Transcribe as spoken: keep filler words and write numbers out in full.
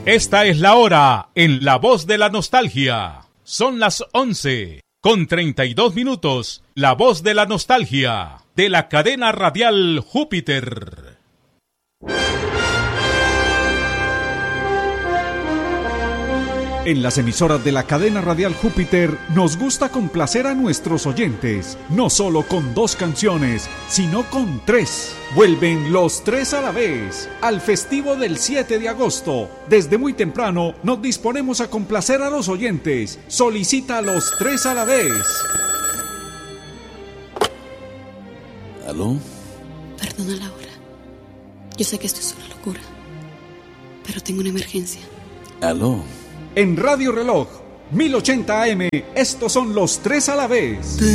Esta es la hora en La Voz de la Nostalgia. Son las once con treinta y dos minutos. La Voz de la Nostalgia de la cadena radial Júpiter. En las emisoras de la cadena radial Júpiter nos gusta complacer a nuestros oyentes, no solo con dos canciones, sino con tres. Vuelven los tres a la vez, al festivo del siete de agosto. Desde muy temprano nos disponemos a complacer a los oyentes. Solicita los tres a la vez. ¿Aló? Perdona, Laura. Yo sé que esto es una locura, pero tengo una emergencia. ¿Aló? En Radio Reloj, mil ochenta A M, estos son los tres a la vez.